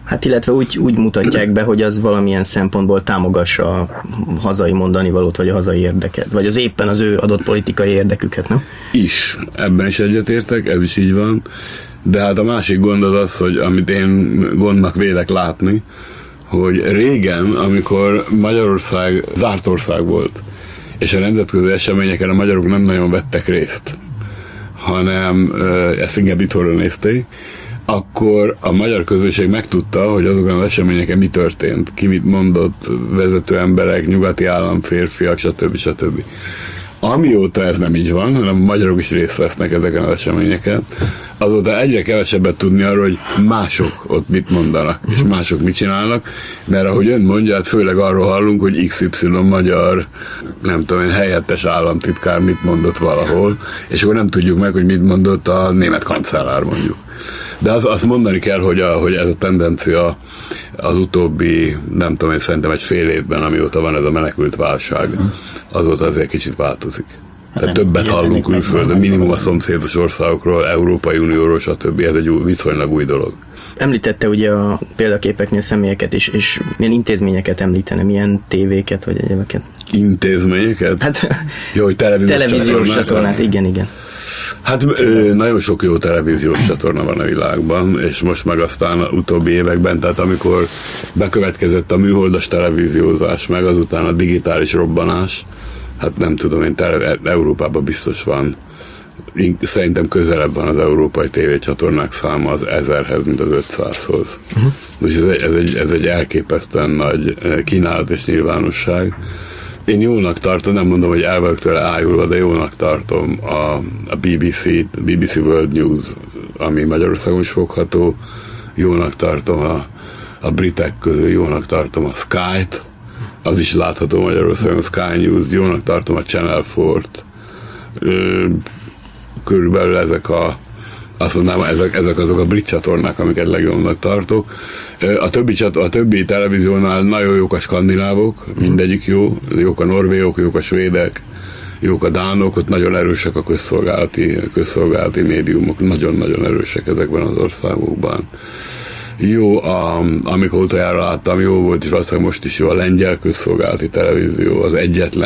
Hát illetve úgy mutatják be, hogy az valamilyen szempontból támogassa a hazai mondani valót, vagy a hazai érdeket, vagy az éppen az ő adott politikai érdeküket, nem? Ebben is egyetértek, ez is így van, de hát a másik gond az, hogy amit én gondnak vélek látni, hogy régen, amikor Magyarország zárt ország volt, és a nemzetközi eseményeken a magyarok nem nagyon vettek részt, hanem ezt inkább itthonra nézték, akkor a magyar közösség megtudta, hogy azokon az eseményeken mi történt, ki mit mondott, vezető emberek, nyugati államférfiak, stb. Amióta ez nem így van, hanem a magyarok is részt vesznek ezeken az eseményeken, azóta egyre kevesebbet tudni arról, hogy mások ott mit mondanak, és mások mit csinálnak, mert ahogy ön mondja, hát főleg arról hallunk, hogy XY magyar, nem tudom én, helyettes államtitkár mit mondott valahol, és akkor nem tudjuk meg, hogy mit mondott a német kancellár mondjuk. De azt mondani kell, hogy ez a tendencia az utóbbi, nem tudom én, szerintem egy fél évben, amióta van ez a menekült válság, azóta azért kicsit változik. Tehát többet hallunk külföldön, minimum a szomszédos országokról, Európai Unióról, stb. Ez egy viszonylag új dolog. Említette ugye a példaképeknél személyeket is, és milyen intézményeket említene, milyen tévéket, vagy egyébként? Intézményeket? Hát, jó, hogy televíziós csatornát, igen. Hát nagyon sok jó televíziós csatorna van a világban, és most meg aztán utóbbi években, tehát amikor bekövetkezett a műholdas televíziózás, meg azután a digitális robbanás, hát nem tudom én, Európában biztos van, szerintem közelebb van az európai tévécsatornák száma az 1000-hez, mint az 500-hoz. Úgyhogy ez egy elképesztően nagy kínálat és nyilvánosság. Én jónak tartom, nem mondom, hogy el vagyok tőle ájulva, de jónak tartom a BBC World News, ami Magyarországon is fogható, jónak tartom a britek közül, jónak tartom a Sky-t, az is látható Magyarországon, a Sky News, jónak tartom a Channel 4-t, körülbelül azt mondanám, ezek azok a brit csatornák, amiket legjobbnak tartok. A többi televíziónál nagyon jók a skandinávok, mindegyik jó, jók a norvégok, jók a svédek, jók a dánok, ott nagyon erősek a közszolgálati médiumok, nagyon-nagyon erősek ezekben az országokban. Jó, amikor utoljára láttam, jó volt, és valószínűleg most is jó, a lengyel közszolgálati televízió, az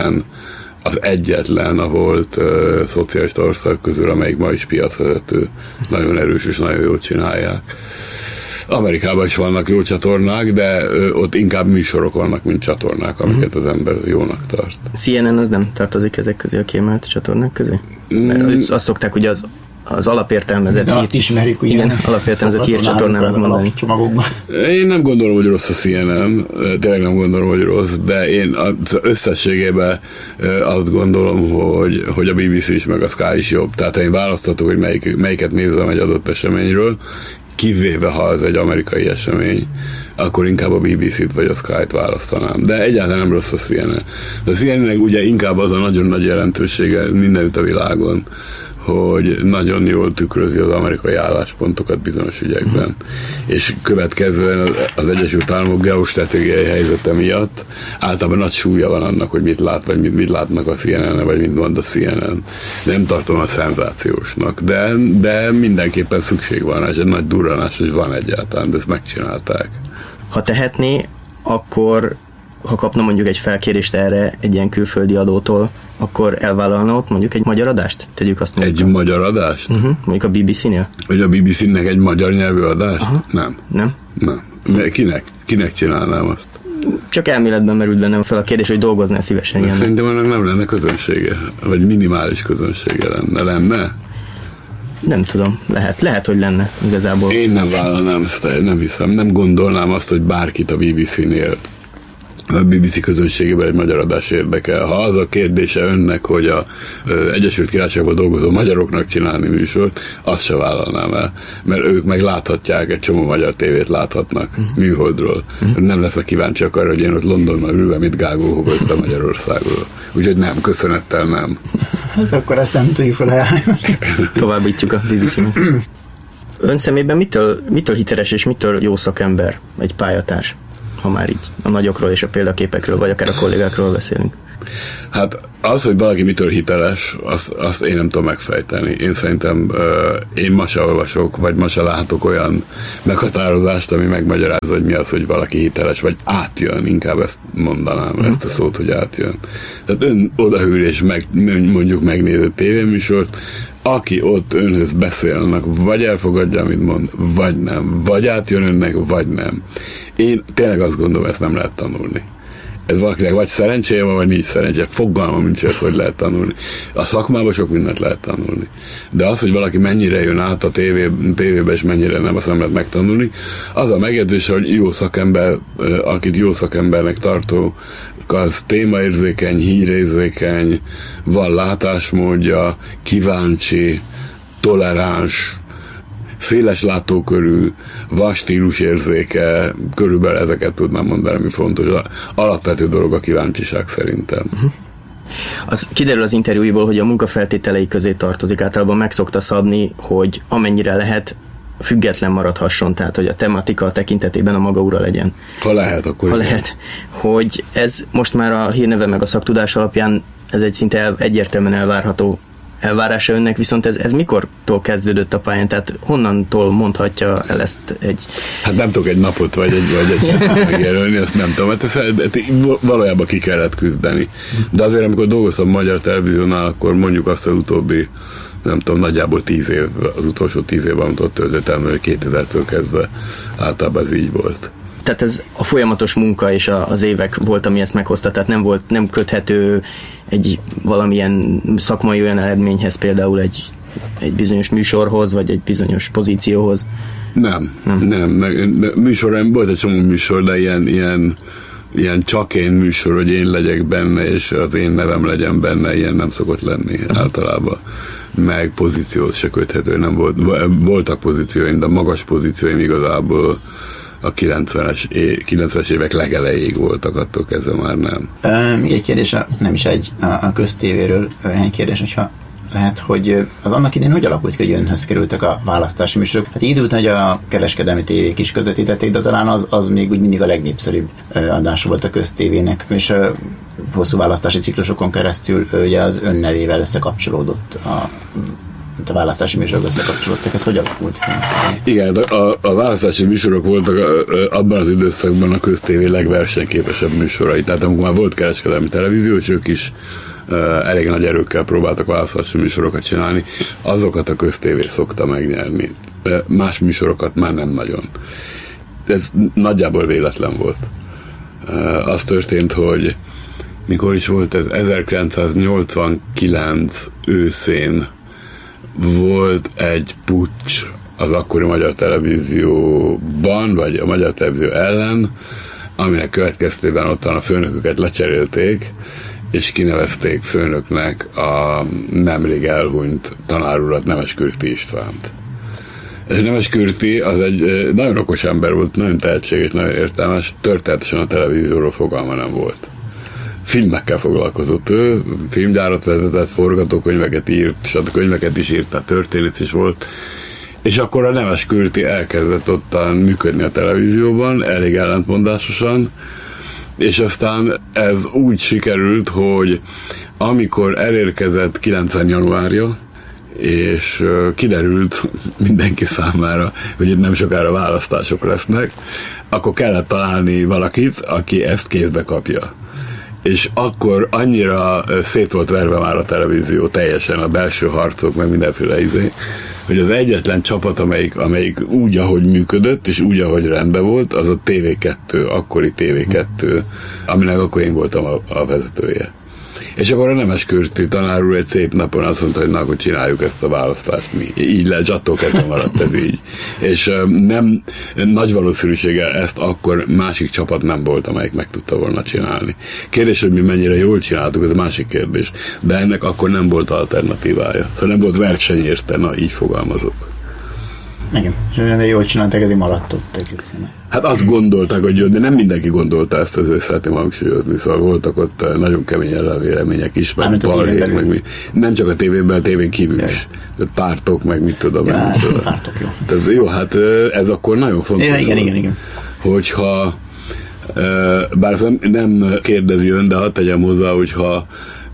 egyetlen a volt szocialista ország közül, amelyik ma is piacvezető, nagyon erős és nagyon jól csinálják. Amerikában is vannak jó csatornák, de ott inkább műsorok vannak, mint csatornák, amiket az ember jónak tart. CNN az nem tartozik ezek közé a kiemelt csatornák közé? Mert azt szokták ugye az alapértelmezett de azt ismerik, ugye? Igen, alapértelmezett hírcsatornának mondani. Én nem gondolom, hogy rossz a CNN, tényleg nem gondolom, hogy rossz, de én az összességében azt gondolom, hogy a BBC is, meg a Sky is jobb. Tehát én választhatok, hogy melyiket nézem egy adott eseményről, kivéve, ha ez egy amerikai esemény, akkor inkább a BBC-t vagy a Sky-t választanám. De egyáltalán nem rossz a CNN. De a CNN-nek ugye inkább az a nagyon nagy jelentősége mindenütt a világon, hogy nagyon jól tükrözi az amerikai álláspontokat bizonyos ügyekben. És következően az Egyesült Államok geostratégiai helyzete miatt általában nagy súlya van annak, hogy mit lát, vagy mit látnak a CNN-en, vagy mit mond a CNN. De nem tartom a szenzációsnak. De mindenképpen szükség van, és egy nagy durranás, hogy van egyáltalán, de ezt megcsinálták. Ha tehetné, akkor ha kapna mondjuk egy felkérést erre egy ilyen külföldi adótól, akkor elvállalna ott mondjuk egy magyar adást? Tegyük azt mondjuk. Egy magyar adást? Mondjuk a BBC-nél? Vagy a BBC-nek egy magyar nyelvű adást? Aha. Nem. Kinek csinálnám azt? Csak elméletben merült bennem fel a kérdés, hogy dolgoznál szívesen ilyen. Szerintem annak nem lenne közönsége, vagy minimális közönsége lenne. Nem tudom, lehet, hogy lenne igazából. Én nem vállalnám ezt, nem hiszem, nem gondolnám azt, hogy bárkit a BBC-nél, a BBC közönségében egy magyar adás érdekel. Ha az a kérdése önnek, hogy a Egyesült Királyságban dolgozó magyaroknak csinálni műsort, azt se vállalnám el, mert ők meg láthatják, egy csomó magyar tévét láthatnak műholdról. Nem lesznek kíváncsiak arra, hogy én ott Londonban ülve mit gágóhogoztam Magyarországról. Úgyhogy nem, köszönettel nem. Hát akkor ezt nem tudjuk felajánlani. Továbbítjuk a BBC-nek. Ön szemében mitől hiteles és mitől jó szakember egy pályatárs? Ha már így a nagyokról és a példaképekről, vagy akár a kollégákról beszélünk. Hát az, hogy valaki mitől hiteles, azt én nem tudom megfejteni. Én szerintem én ma se olvasok, vagy ma se látok olyan meghatározást, ami megmagyarázza, hogy mi az, hogy valaki hiteles, vagy átjön, inkább ezt mondanám, ezt a szót, hogy átjön. Tehát ön odahűl és mondjuk megnéz a tévéműsort, aki ott önhöz beszélnek, vagy elfogadja, amit mond, vagy nem, vagy átjön önnek, vagy nem. Én tényleg azt gondolom, ezt nem lehet tanulni. Ez valakinek vagy szerencséje van, vagy nincs szerencséje. Fogalmam nincs, hogy lehet tanulni. A szakmában sok mindent lehet tanulni. De az, hogy valaki mennyire jön át a tévébe, és mennyire nem, azt nem lehet megtanulni, az a megjegyzés, hogy jó szakember, akit jó szakembernek tartó, az témaérzékeny, hírérzékeny, van látásmódja, kíváncsi, toleráns, széles látókörű, van stílusérzéke, körülbelül ezeket tudnám mondani, ami fontos. Alapvető dolog a kíváncsiság szerintem. Az kiderül az interjúiból, hogy a munkafeltételei közé tartozik. Általában meg szokta szabni, hogy amennyire lehet, független maradhasson, tehát hogy a tematika tekintetében a maga ura legyen. Ha lehet, akkor ha lehet. Hogy ez most már a hírneve meg a szaktudás alapján ez egy szinte egyértelműen elvárható elvárása önnek, viszont ez mikortól kezdődött a pályán? Tehát honnantól mondhatja el ezt egy... Hát nem tudok egy napot vagy egy megjelölni, azt nem tudom. Hát ezt valójában ki kellett küzdeni. De azért, amikor dolgoztam Magyar Televíziónál, akkor mondjuk azt az utóbbi, nem tudom, nagyjából 10 év, az utolsó 10 év, amit ott töltöttem, hogy 2000-től kezdve általában ez így volt. Tehát ez a folyamatos munka és az évek volt, ami ezt meghozta, tehát nem köthető egy valamilyen szakmai olyan eredményhez, például egy bizonyos műsorhoz, vagy egy bizonyos pozícióhoz. Nem. Műsorban volt egy csomó műsor, de ilyen csak én műsor, hogy én legyek benne, és az én nevem legyen benne, ilyen nem szokott lenni általában. Meg pozícióhoz se köthető, nem voltak pozícióim, de magas pozícióim igazából a 90-es évek legelejéig voltak, attól kezdve már nem. Még egy kérdés, nem is a köztévéről, egy kérdés, hogyha lehet, hogy az annak idején hogy alakult ki, hogy önhöz kerültek a választási műsorok? Hát így hogy a kereskedelmi tévék is közvetítették, de talán az még úgy mindig a legnépszerűbb adása volt a köztévének, és hosszú választási ciklusokon keresztül ugye az ön nevével összekapcsolódott a választási műsorok összekapcsolódtak. Ez hogy alakult? Igen, a választási műsorok voltak abban az időszakban a köztévé legversenyképesebb műsorai. Tehát amikor már volt kereskedelmi televízió, és ők is elég nagy erőkkel próbáltak választási műsorokat csinálni, azokat a köztévé szokta megnyerni. Más műsorokat már nem nagyon. Ez nagyjából véletlen volt. Az történt, hogy mikor is volt ez? 1989 őszén volt egy puccs az akkori Magyar Televízióban, vagy a Magyar Televízió ellen, aminek következtében ottan a főnököket lecserélték, és kinevezték főnöknek a nemrég elhunyt tanárurat, Nemeskürti Istvánt. És Nemeskürti az egy nagyon okos ember volt, nagyon tehetséges, nagyon értelmes, történetesen a televízióról fogalma nem volt. Filmekkel foglalkozott ő, filmgyárat vezetett, forgatókönyveket írt, és a könyveket is írt, tehát történész is volt. És akkor a Nemeskürti elkezdett ottan működni a televízióban, elég ellentmondásosan, és aztán ez úgy sikerült, hogy amikor elérkezett 90 januárja, és kiderült mindenki számára, hogy itt nem sokára választások lesznek, akkor kellett találni valakit, aki ezt kézbe kapja. És akkor annyira szét volt verve már a televízió, teljesen a belső harcok, meg mindenféle hogy az egyetlen csapat, amelyik úgy, ahogy működött, és úgy, ahogy rendben volt, az a TV2, akkori TV2, aminek akkor én voltam a vezetője. És akkor a Nemeskürti tanár úr egy szép napon azt mondta, hogy na, akkor csináljuk ezt a választást mi. Így lehet, attól kezdve maradt ez így. És nem nagy valószínűséggel ezt akkor másik csapat nem volt, amelyik meg tudta volna csinálni. Kérdés, hogy mi mennyire jól csináltuk, ez a másik kérdés. De ennek akkor nem volt alternatívája. Szóval nem volt verseny érte, na így fogalmazok. Igen, és jól csinálták, ezért maradt ott egészen. Hát azt gondolták, hogy jó, de nem mindenki gondolta ezt, azért szeretném hangsúlyozni, szóval voltak ott nagyon kemény ellenvélemények is, meg balhék, meg mi. Nem csak a tévében, a tévén kívül is. Pártok, meg mit tudom. Pártok, jó. Ez jó, hát ez akkor nagyon fontos. Igen. Hogyha Bár nem kérdezi ön, de hadd tegyem hozzá, hogyha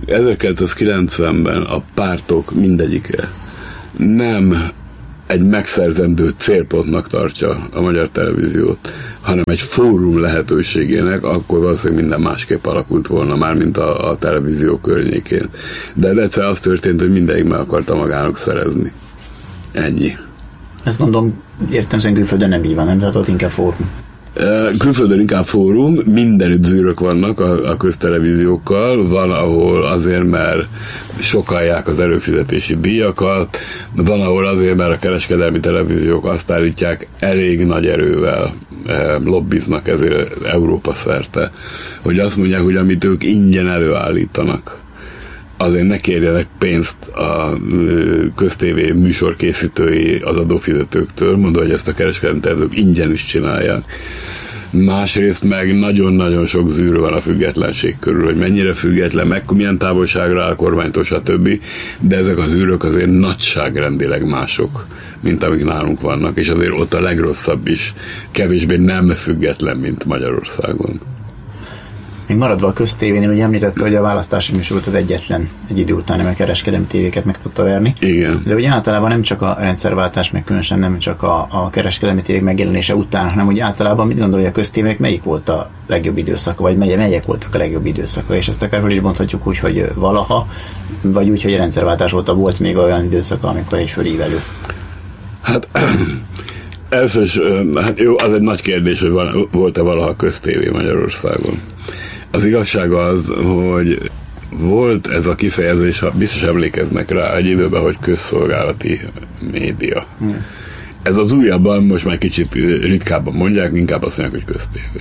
1990-ben a pártok mindegyike nem egy megszerzendő célpontnak tartja a magyar televíziót, hanem egy fórum lehetőségének, akkor valószínűleg minden másképp alakult volna már, mint a televízió környékén. De egyszer az történt, hogy mindegyik meg akarta magának szerezni. Ennyi. Ezt mondom, értelemszerűen külföldön nem így van, nem? Tehát ott inkább fórum. Külföldön inkább fórum, mindenütt zűrök vannak a köztelevíziókkal, van, ahol azért, mert sokalják az előfizetési díjakat, van, ahol azért, mert a kereskedelmi televíziók azt állítják, elég nagy erővel lobbiznak ezért Európa szerte, hogy azt mondják, hogy amit ők ingyen előállítanak, azért ne kérjenek pénzt a köztévé műsorkészítői az adófizetőktől, mondva, hogy ezt a kereskedelmi televíziók ingyen is csinálják. Másrészt meg nagyon-nagyon sok zűr van a függetlenség körül, hogy mennyire független, meg milyen távolságra áll kormánytól, stb. De ezek az űrök azért nagyságrendileg mások, mint amik nálunk vannak, és azért ott a legrosszabb is kevésbé nem független, mint Magyarországon. Még maradva a köztévénél, ugye említette, hogy a választási műsor volt az egyetlen egy idő után, nem a kereskedelmi tévéket meg tudta verni. Igen. De ugye általában nem csak a rendszerváltás, meg különösen nem csak a kereskedelmi tévék megjelenése után, hanem úgy általában mit gondol, hogy a köztévének melyik volt a legjobb időszaka, vagy melyek voltak a legjobb időszaka, és ezt akár fel is mondhatjuk úgy, hogy valaha, vagy úgy, hogy a rendszerváltás óta volt még olyan időszaka, amikor egy fölívelő. Hát először is, hát jó, az egy nagy kérdés, hogy volt-e valaha köztévé Magyarországon. Az igazság az, hogy volt ez a kifejezés, ha biztos emlékeznek rá egy időben, hogy közszolgálati média. Ez az újabban most már kicsit ritkábban mondják, inkább azt mondják, hogy köztévé.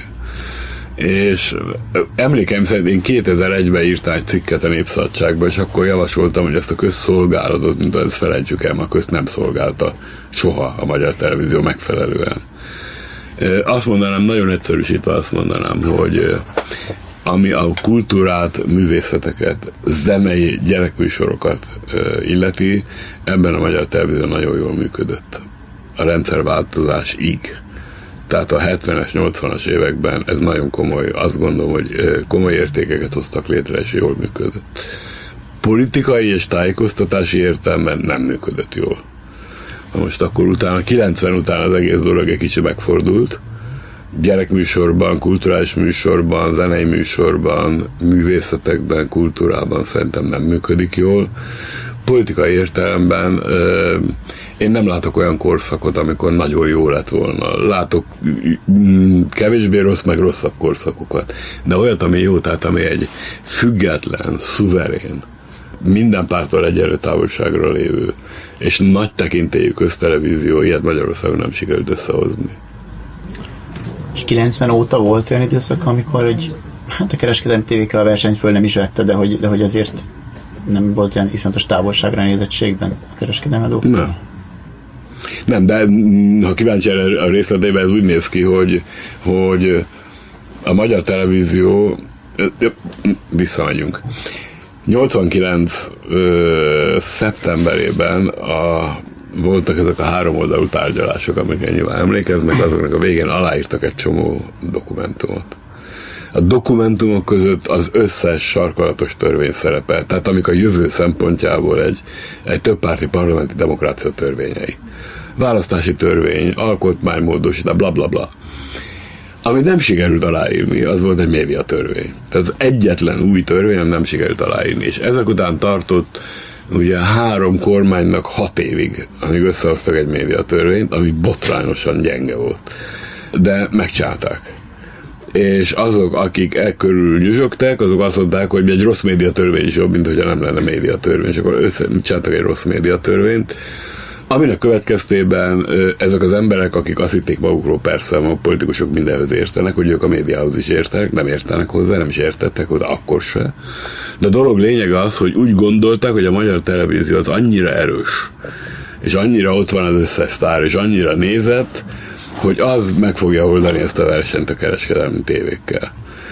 És emlékeim szerint én 2001-ben írtam egy cikket a Népszabadságban, és akkor javasoltam, hogy ezt a közszolgálatot, mint ezt felejtsük el, a közt nem szolgálta soha a magyar televízió megfelelően. Azt mondanám, nagyon egyszerűsítve azt mondanám, hogy ami a kultúrát, művészeteket, zenei gyerekműsorokat illeti, ebben a magyar televízió nagyon jól működött. A rendszerváltozásig. Tehát a 70-es, 80-as években ez nagyon komoly, azt gondolom, hogy komoly értékeket hoztak létre, és jól működött. Politikai és tájékoztatási értelemben nem működött jól. Most akkor utána, 90 után az egész dolog egy kicsi megfordult. Gyerekműsorban, kulturális műsorban, zenei műsorban, művészetekben, kultúrában szerintem nem működik jól. Politikai értelemben én nem látok olyan korszakot, amikor nagyon jó lett volna. Látok kevésbé rossz, meg rosszabb korszakokat. De olyat, ami jó, tehát ami egy független, szuverén, minden pártól egyenlő távolságra lévő, és nagy tekintélyű köztelevízió, ilyet Magyarországon nem sikerült összehozni. És 90 óta volt olyan időszak, amikor a kereskedelmi tévékkel a versenyt föl nem is vette, de hogy azért nem volt olyan iszonyatos távolságra nézettségben a kereskedelmi adók? Nem, de ha kíváncsi erre a részletében, ez úgy néz ki, hogy a magyar televízió, visszamegyünk. 89 szeptemberében voltak ezek a háromoldalú tárgyalások, amikre nyilván emlékeznek, azoknak a végén aláírtak egy csomó dokumentumot. A dokumentumok között az összes sarkalatos törvény szerepel, tehát amik a jövő szempontjából egy többpárti parlamenti demokrácia törvényei. Választási törvény, alkotmánymódosítás, blablabla. Bla, bla. Amit nem sikerült aláírni, az volt egy médiatörvény. Tehát az egyetlen új törvény, nem sikerült aláírni. És ezek után tartott ugye 3 kormánynak 6 évig, amíg összehoztak egy médiatörvényt, ami botrányosan gyenge volt. De megcsinálták. És azok, akik körül nyüzsögtek, azok azt mondták, hogy egy rossz médiatörvény is jobb, mint hogyha nem lenne médiatörvény. És akkor csináltak egy rossz médiatörvényt, aminek következtében ezek az emberek, akik azt hitték magukról, persze a politikusok mindenhöz értenek, hogy ők a médiához is értenek, nem értenek hozzá, nem is értettek hozzá, akkor se. De a dolog lényege az, hogy úgy gondolták, hogy a magyar televízió az annyira erős, és annyira ott van az összes sztár, és annyira nézett, hogy az meg fogja oldani ezt a versenyt a kereskedelmi tévékkel.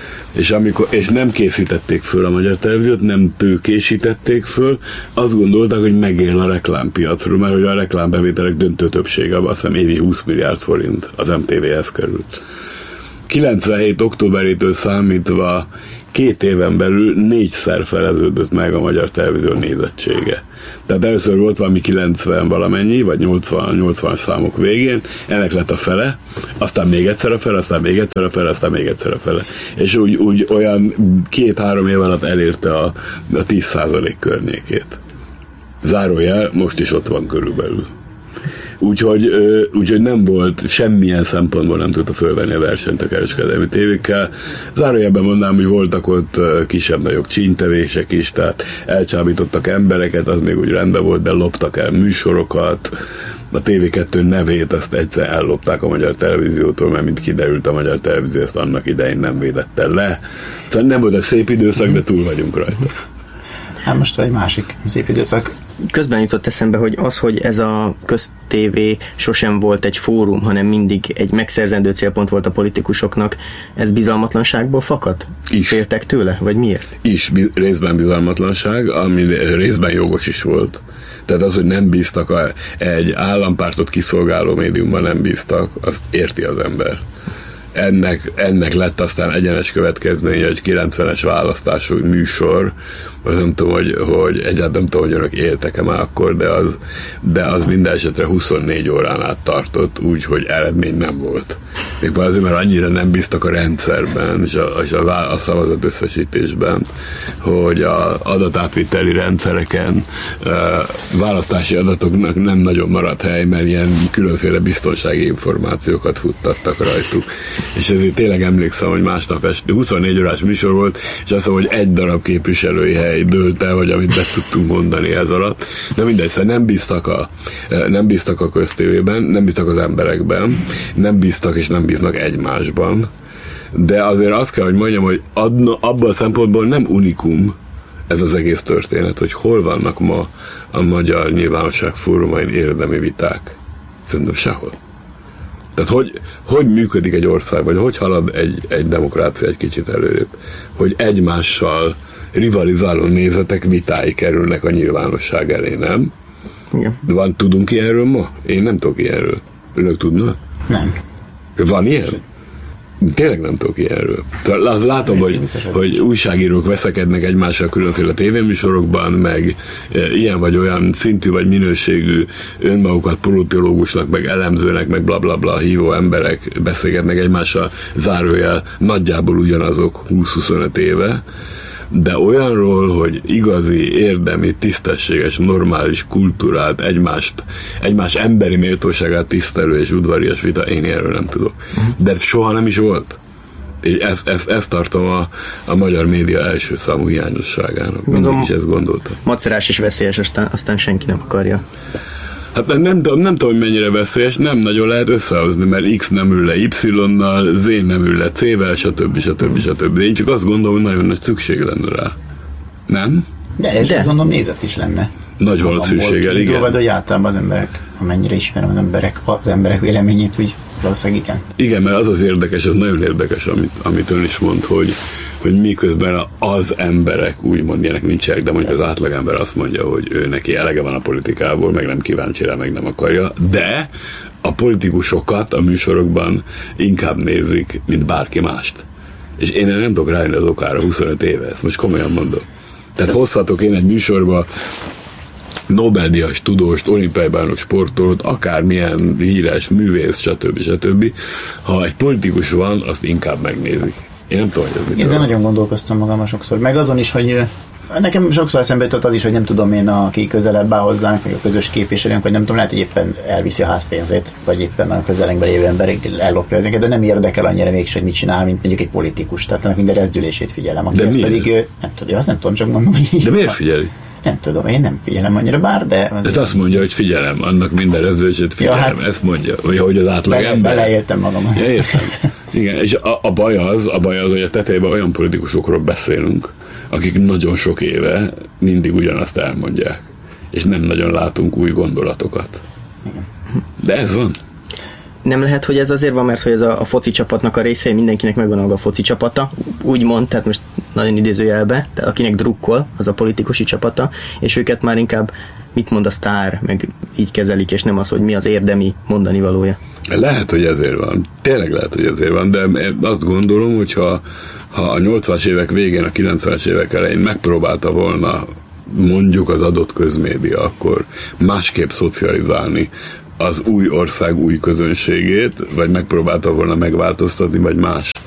És nem készítették föl a magyar televíziót, nem tőkésítették föl, azt gondolták, hogy megél a reklámpiacról, mert hogy a reklámbevételek döntő többsége, azt hiszem évi 20 milliárd forint az MTV-hez került. 97. októberétől számítva 2 éven belül 4-szer feleződött meg a magyar televízió nézettsége. Tehát először volt valami 90 valamennyi, vagy 80 számok végén, ennek lett a fele, aztán még egyszer a fele, aztán még egyszer a fele, aztán még egyszer a fele. És úgy olyan 2-3 év alatt elérte a 10% környékét. Zárójel, most is ott van körülbelül. Úgyhogy nem volt, semmilyen szempontból nem tudta fölvenni a versenyt a kereskedelmi tévékkel. Zárójelben mondanám, hogy voltak ott kisebb-nagyobb csíntevések is, tehát elcsábítottak embereket, az még úgy rendben volt, de loptak el műsorokat. A TV2 nevét azt egyszer ellopták a Magyar Televíziótól, mert mint kiderült, a Magyar Televízió ezt annak idején nem védette le. Tehát nem volt egy szép időszak, de túl vagyunk rajta. Hát most egy másik szép időszak. Közben jutott eszembe, hogy ez a köztévé sosem volt egy fórum, hanem mindig egy megszerzendő célpont volt a politikusoknak. Ez bizalmatlanságból fakad? Féltek tőle? Vagy miért? Részben bizalmatlanság, ami részben jogos is volt. Tehát az, hogy nem bíztak egy állampártot kiszolgáló médiumban nem bíztak, azt érti az ember. Ennek lett aztán egyenes következménye, egy 90-es választású műsor, az nem tudom, hogy egyáltalán nem tudom, hogy önök éltek-e már akkor, de az minden esetre 24 órán át tartott, úgy, hogy eredmény nem volt. Mégpár azért, mert annyira nem bíztak a rendszerben, és a szavazat összesítésben, hogy az adatátviteli rendszereken választási adatoknak nem nagyon maradt hely, mert ilyen különféle biztonsági információkat futtattak rajtuk. És ezért tényleg emlékszem, hogy másnap este 24 órás műsor volt, és azt mondom, hogy egy darab képviselői hely dőlt el, hogy amit be tudtunk mondani ez alatt. De mindegy, szóval nem bíztak a köztévében, nem bíztak az emberekben, nem bíztak és nem bíznak egymásban. De azért azt kell, hogy mondjam, hogy abban a szempontból nem unikum ez az egész történet, hogy hol vannak ma a magyar nyilvánosság fórumain érdemi viták. Szerintem sehol. Tehát hogy működik egy ország, vagy hogy halad egy demokrácia egy kicsit előrébb? Hogy egymással rivalizáló nézetek, vitái kerülnek a nyilvánosság elé, nem? Igen. Tudunk ilyenről ma? Én nem tudok ilyenről. Önök tudnak? Nem. Van ilyen? Tényleg nem tudok ilyenről. Látom, hogy újságírók veszekednek egymással különféle tévéműsorokban, meg ilyen vagy olyan szintű vagy minőségű önmagukat politológusnak, meg elemzőnek, meg blablabla hívó emberek beszélgetnek egymással, zárójel nagyjából ugyanazok 20-25 éve, de olyanról, hogy igazi, érdemi, tisztességes, normális, kulturált, egymás emberi méltóságát tisztelő és udvarias vita, én erről nem tudok. De soha nem is volt. És ezt tartom a magyar média első számú hiányosságának. Mindig is ezt gondoltam. Macerás is veszélyes, aztán senki nem akarja. Hát nem tudom, hogy mennyire veszélyes, nem nagyon lehet összehozni, mert X nem ül le Y-nal, Z nem ül le C-vel, stb. De én csak azt gondolom, hogy nagyon nagy szükség lenne rá. Nem? De és azt gondolom, nézet is lenne. Nagy valószínűséggel, igen. Vagy hogy általában az emberek, amennyire ismerem az emberek véleményét, úgy valószínűleg igen. Igen, mert az érdekes, az nagyon érdekes, amit ön is mond, hogy miközben az emberek úgymond ilyenek nincsenek, de mondjuk az átlagember azt mondja, hogy ő neki elege van a politikából, meg nem kíváncsi rá, meg nem akarja, de a politikusokat a műsorokban inkább nézik, mint bárki mást. És én nem tudok rájönni az okára 25 éve, ezt most komolyan mondom. Tehát hozhatok én egy műsorba Nobel-díjas tudóst, olimpiai bajnok sportolót, akármilyen híres művész, stb. Ha egy politikus van, azt inkább megnézik. Én nem tudom, hogy ez mit. Ezzel nagyon gondolkoztam magam sokszor. Meg azon is, hogy nekem sokszor eszembe jutott az is, hogy nem tudom én, aki közelebb áll hozzánk, vagy a közös képviselőnk, vagy nem tudom, lehet, hogy éppen elviszi a házpénzét, vagy éppen a közelünkben lévő ember ellopja ezeket, de nem érdekel annyira mégis, hogy mit csinál, mint mondjuk egy politikus. Tehát annak minden rezdülését figyelem. Aki ezt pedig, nem tudom, azt nem tudom, csak mondom, hogy de miért figyeli? Nem tudom, én nem figyelem annyira, bár, de... Hát azt mondja, hogy figyelem, annak minden rezdülését figyelem, ja, hát ezt mondja, vagy hogy az átlag ember. Beleéltem magam. Ja, értem. Igen, és a baj az, hogy a tetejében olyan politikusokról beszélünk, akik nagyon sok éve mindig ugyanazt elmondják, és nem nagyon látunk új gondolatokat. Igen. De ez van. Nem lehet, hogy ez azért van, mert hogy ez a foci csapatnak a része, mindenkinek megvan a foci csapata, úgymond, tehát most nagyon idézőjelbe, tehát akinek drukkol, az a politikusi csapata, és őket már inkább mit mond a sztár, meg így kezelik, és nem az, hogy mi az érdemi mondani valója. Lehet, hogy ezért van. Tényleg lehet, hogy ezért van, de azt gondolom, hogy ha a 80-as évek végén, a 90-es évek elején megpróbálta volna mondjuk az adott közmédia akkor másképp szocializálni az új ország új közönségét, vagy megpróbálta volna megváltoztatni, vagy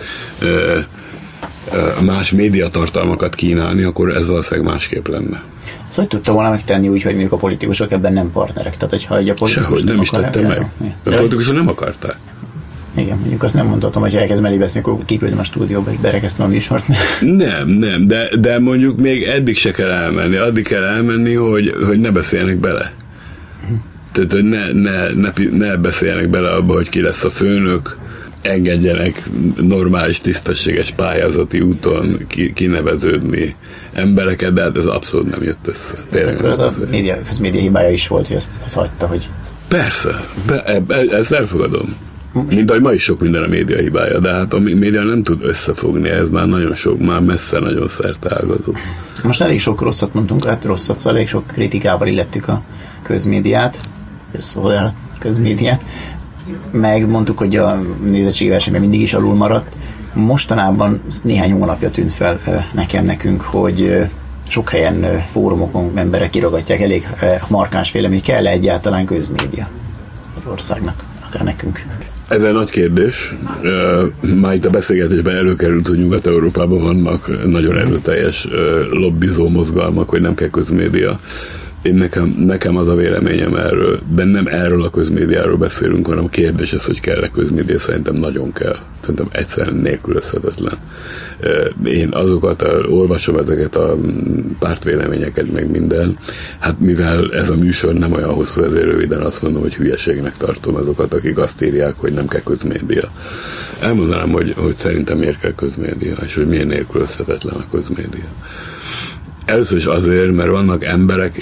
más médiatartalmakat kínálni, akkor ez valószínűleg másképp lenne. Ezt hogy tudta volna megtenni úgy, hogy mondjuk a politikusok ebben nem partnerek? Tehát, hogyha egy a politikus sehogy nem is tette meg. A politikusok nem akarták. Igen, mondjuk azt nem mondhatom, hogy elkezd mellé beszélni, akkor kiküldöm a stúdióba, és berekeztem a műsort. Nem, de mondjuk még eddig se kell elmenni. Addig kell elmenni, hogy ne beszéljenek bele. Tehát, hogy ne beszéljenek bele abba, hogy ki lesz a főnök, engedjenek normális, tisztességes pályázati úton kineveződni embereket, de hát ez abszolút nem jött össze. Akkor az a közmédia hibája is volt, hogy ezt hagyta, hogy... Persze, ezt elfogadom. Mint ahogy ma is sok minden a média hibája, de hát a média nem tud összefogni, ez már nagyon sok, már messze nagyon szerteágazó. Most elég sok rosszat mondtunk, hát rosszat, szóval elég sok kritikával illettük a közmédiát, közmédiát, meg mondtuk, hogy a nézettségi versenyben mindig is alul maradt. Mostanában néhány hónapja tűnt fel nekünk, hogy sok helyen fórumokon emberek kirogatják elég markáns vélemény, hogy kell egyáltalán közmédia az országnak, akár nekünk. Ez egy nagy kérdés. Már itt a beszélgetésben előkerült, hogy Nyugat-Európában vannak nagyon erőteljes lobbizó mozgalmak, hogy nem kell közmédia. Nekem az a véleményem erről, de nem erről a közmédiáról beszélünk, hanem a kérdés ez, hogy kell-e közmédia, szerintem nagyon kell. Szerintem egyszerűen nélkülözhetetlen. Én olvasom ezeket a pártvéleményeket, meg minden, hát mivel ez a műsor nem olyan hosszú, ezért röviden azt mondom, hogy hülyeségnek tartom azokat, akik azt írják, hogy nem kell közmédia. Elmondanám, hogy szerintem miért kell közmédia, és hogy miért nélkülözhetetlen a közmédia. Először is azért, mert vannak emberek,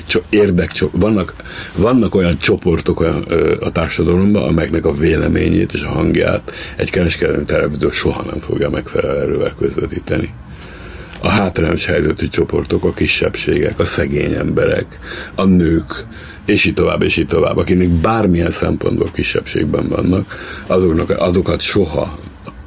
vannak olyan csoportok a társadalomban, amelyeknek a véleményét és a hangját egy kereskedelmi televízió soha nem fogja megfelelő erővel közvetíteni. A hátrányos helyzetű csoportok, a kisebbségek, a szegény emberek, a nők, és így tovább, akinek bármilyen szempontból kisebbségben vannak, azokat soha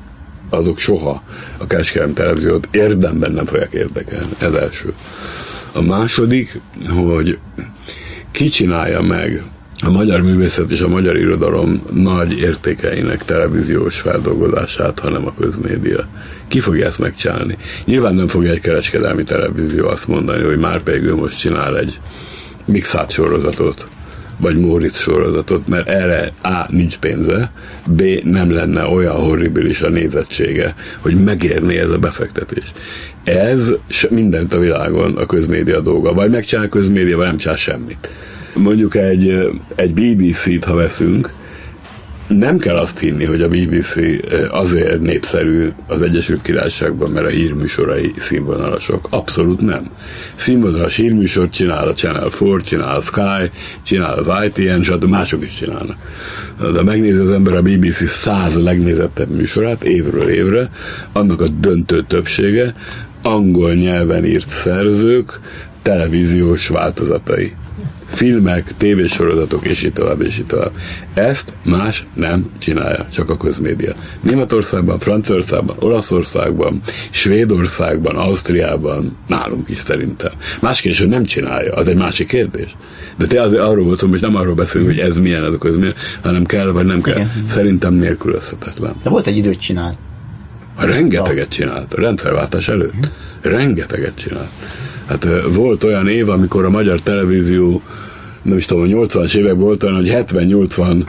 a kereskedelmi televíziót érdemben nem fogják érdekelni. Ez első. A második, hogy ki csinálja meg a magyar művészet és a magyar irodalom nagy értékeinek televíziós feldolgozását, hanem a közmédia. Ki fogja ezt megcsinálni? Nyilván nem fogja egy kereskedelmi televízió azt mondani, hogy már pedig ő most csinál egy mixált sorozatot, vagy Móricz sorozatot, mert erre A. nincs pénze, B. nem lenne olyan horribilis a nézettsége, hogy megérné ez a befektetés. Ez mindent a világon a közmédia dolga. Vagy megcsinál a közmédia, vagy nem csinál semmit. Mondjuk egy BBC-t, ha veszünk, nem kell azt hinni, hogy a BBC azért népszerű az Egyesült Királyságban, mert a hírműsorai színvonalasok. Abszolút nem. Színvonalas hírműsort csinál a Channel 4, csinál a Sky, csinál az ITN, stb. Mások is csinálnak. De megnézi az ember a BBC 100 legnézettebb műsorát évről évre, annak a döntő többsége angol nyelven írt szerzők, televíziós változatai. Filmek, tévésorozatok, és így tovább, és így tovább. Ezt más nem csinálja, csak a közmédia. Németországban, Franciaországban, Olaszországban, Svédországban, Ausztriában, nálunk is szerintem. Másképp, hogy nem csinálja, az egy másik kérdés. De te azért arról volt szó, hogy nem arról beszélünk, hogy ez milyen ez a közmédia, hanem kell, vagy nem kell. Igen. Szerintem nélkülözhetetlen. De volt egy időt csinált. Rengeteget csinált, a rendszerváltás előtt. Rengeteget csinált. Hát volt olyan év, amikor a magyar televízió, nem is tudom, 80-as években volt olyan, hogy 70-80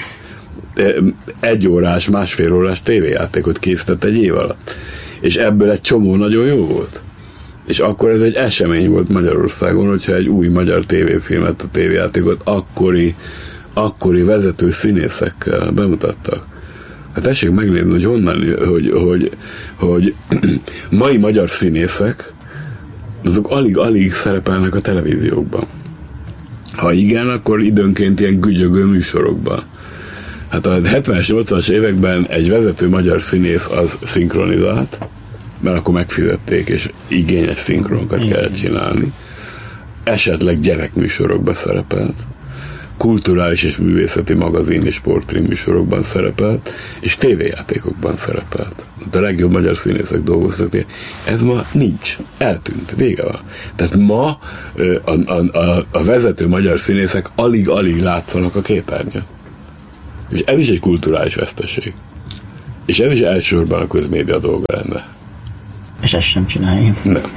1 másfél órás tévéjátékot készített egy év alatt. És ebből egy csomó nagyon jó volt. És akkor ez egy esemény volt Magyarországon, hogyha egy új magyar tévéfilmet, a tévéjátékot akkori vezető színészekkel bemutattak. Hát tessék megnézni, hogy honnan, hogy mai magyar színészek azok alig szerepelnek a televíziókban. Ha igen, akkor időnként ilyen gügyögő műsorokban. Hát a 70-es, 80-as években egy vezető magyar színész az szinkronizált, mert akkor megfizették, és igényes szinkronokat kellett csinálni. esetleg gyerekműsorokban szerepelt, kulturális és művészeti magazin és portré műsorokban szerepelt, és tévéjátékokban szerepelt. A legjobb magyar színészek dolgoztak. Ez ma nincs. Eltűnt. Vége van. Tehát ma a vezető magyar színészek alig-alig látszanak a képernyőn. És ez is egy kulturális veszteség. És ez is elsősorban a közmédia dolga lenne. És ezt sem csinálja. Nem.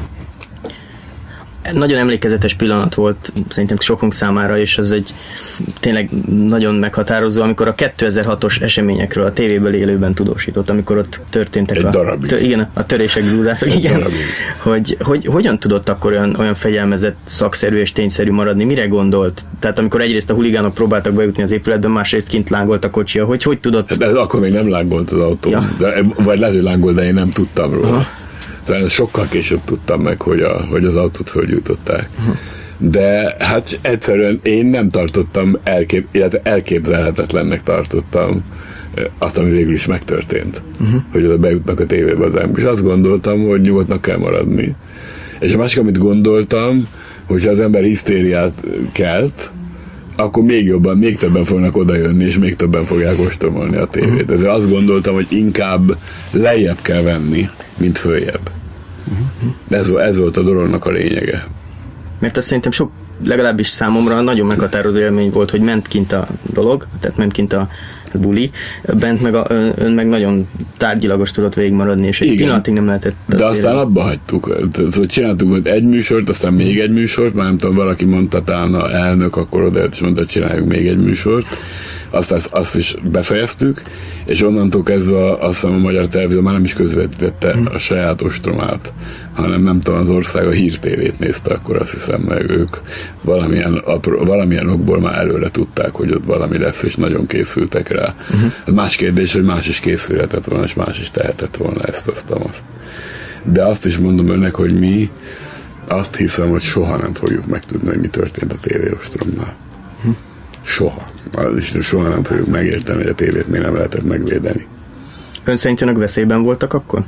Nagyon emlékezetes pillanat volt szerintem sokunk számára, és ez egy tényleg nagyon meghatározó, amikor a 2006-os eseményekről a tévéből élőben tudósított, amikor ott történtek igen, a törések, zúzások, igen, hogy hogyan tudott akkor olyan fegyelmezett, szakszerű és tényszerű maradni, mire gondolt? Tehát amikor egyrészt a huligánok próbáltak bejutni az épületben, másrészt kint lángolt a kocsia, hogy tudott? Hát ez akkor még nem lángolt az autó, ja. Vagy lehet, hogy lángolt, de én nem tudtam róla. Aha. Szóval sokkal később tudtam meg, hogy az autót följutották. De hát egyszerűen én nem tartottam, illetve elképzelhetetlennek tartottam azt, ami végül is megtörtént. Hogy oda bejutnak a tévébe az ember. És azt gondoltam, hogy nyugodtnak kell maradni. És a másik, amit gondoltam, hogyha az ember hisztériát kelt, akkor még jobban, még többen fognak odajönni, és még többen fogják ostromolni a tévét. Ezért azt gondoltam, hogy inkább lejjebb kell venni, mint följebb. Ez volt a dolognak a lényege. Mert azt szerintem legalábbis számomra nagyon meghatározó élmény volt, hogy ment kint a dolog, tehát ment kint a buli, bent meg ön meg nagyon tárgyilagos tudott végigmaradni, és egy pillanatig nem lehetett. De aztán abba hagytuk. Szóval csináltunk egy műsort, aztán még egy műsort, már nem tudom, valaki mondta, talán a elnök akkor odajött, és mondta, csináljuk még egy műsort. Aztán azt is befejeztük, és onnantól kezdve azt hiszem a Magyar Televízió már nem is közvetítette a saját ostromát, hanem nem tudom, az ország a Hír TV-t nézte, akkor azt hiszem meg ők valamilyen okból már előre tudták, hogy ott valami lesz, és nagyon készültek rá. Ez más kérdés, hogy más is készülhetett volna, és más is tehetett volna ezt, azt. De azt is mondom önnek, hogy mi azt hiszem, hogy soha nem fogjuk megtudni, hogy mi történt a tévéostromnál. Soha. Soha nem fogjuk megérteni, hogy a tévét még nem lehetett megvédeni. Ön szerint önök veszélyben voltak akkor?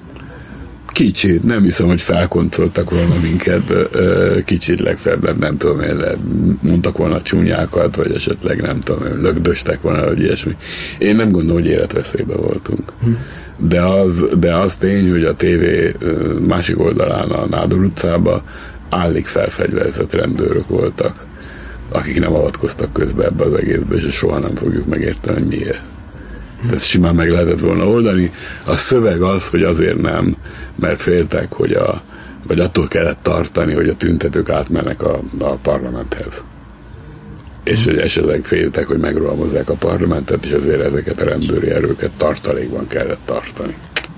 Kicsit. Nem hiszem, hogy felkoncoltak volna minket. Kicsit legfeljebb, nem tudom, mondtak volna csúnyákat, vagy esetleg nem tudom, lögdöstek volna, vagy ilyesmi. Én nem gondolom, hogy életveszélyben voltunk. De az tény, hogy a tévé másik oldalán, a Nádor utcában állig felfegyverzett rendőrök voltak, akik nem avatkoztak közbe ebbe az egészbe, és soha nem fogjuk megérteni, hogy miért. Ezt simán meg lehetett volna oldani. A szöveg az, hogy azért nem, mert féltek, vagy attól kellett tartani, hogy a tüntetők átmennek a parlamenthez. És hogy esetleg féltek, hogy megrohamozzák a parlamentet, és azért ezeket a rendőri erőket tartalékban kellett tartani.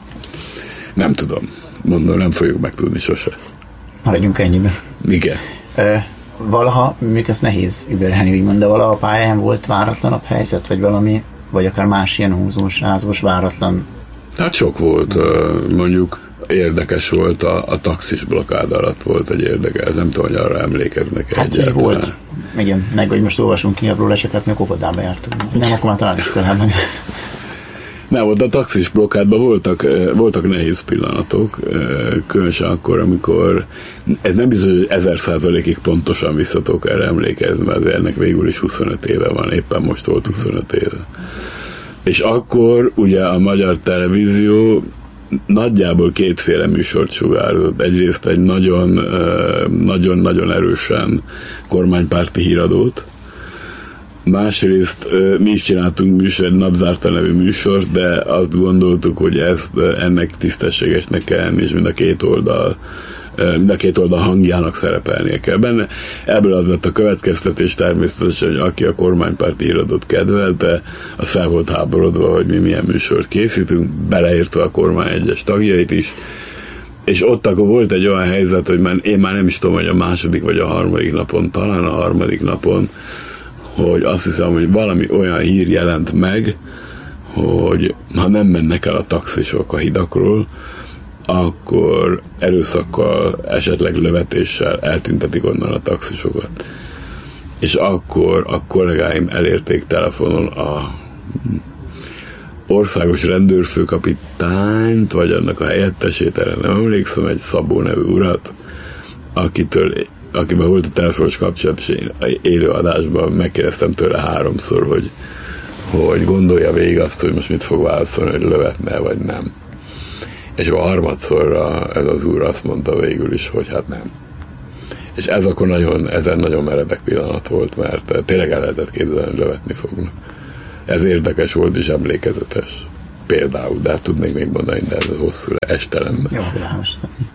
Nem tudom. Mondom, nem fogjuk megtudni sose. Maradjunk ennyiben. Igen. Valaha, még ezt nehéz überelni, úgymond, de valaha a pályán volt váratlanabb helyzet, vagy valami, vagy akár más ilyen húzós, rázós, váratlan? Hát sok volt, mondjuk érdekes volt, a taxis blokkád alatt volt egy érdekes, nem tudom, hogy arra emlékeznek hát egyáltalán. Volt, igen, meg hogy most olvasunk ki abról eseket, még óvodába jártunk. Nem, akkor már talán iskolában. Nem, ott a taxis blokkádban voltak nehéz pillanatok, különösen akkor, amikor ez nem biztos, hogy 1000%-ig pontosan visszatok erre emlékezni, mert ennek végül is 25 éve van, éppen most volt 25 éve. És akkor ugye a Magyar Televízió nagyjából kétféle műsort sugározott. Egyrészt egy nagyon-nagyon erősen kormánypárti híradót, másrészt mi is csináltunk egy Napzárta nevű műsort, de azt gondoltuk, hogy ennek tisztességesnek kell lenni, és mind a két oldal hangjának szerepelnie kell benne. Ebből az lett a következtetés természetesen, hogy aki a kormánypárti híradót kedvelte, az fel volt háborodva, hogy mi milyen műsort készítünk, beleértve a kormány egyes tagjait is. És ott akkor volt egy olyan helyzet, hogy én már nem is tudom, hogy a második vagy a harmadik napon, talán a harmadik napon, hogy azt hiszem, hogy valami olyan hír jelent meg, hogy ha nem mennek el a taxisok a hidakról, akkor erőszakkal, esetleg lövetéssel eltüntetik onnan a taxisokat. És akkor a kollégáim elérték telefonon a országos rendőrfőkapitányt, vagy annak a helyettesét, erre nem emlékszem, egy Szabó nevű urat, akitől akiben volt a telefonos kapcsolat, és én élőadásban megkérdeztem tőle 3-szor, hogy gondolja végig azt, hogy most mit fog válaszolni, hogy lövetne, vagy nem. És a 3-szorra ez az úr azt mondta végül is, hogy hát nem. És ez akkor ezen nagyon meredek pillanat volt, mert tényleg el lehetett képzelni, hogy lövetni fognak. Ez érdekes volt és emlékezetes. Például, de hát tudnék még mondani, de ez a hosszú estelemben. Jó, világos.